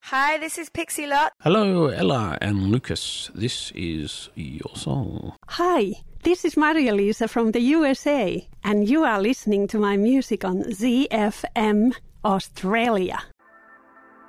Hi, this is Pixie Lott. Hello, Ella and Lucas. This is your song. Hi, this is Maria-Lisa from the USA, and you are listening to my music on ZFM Australia.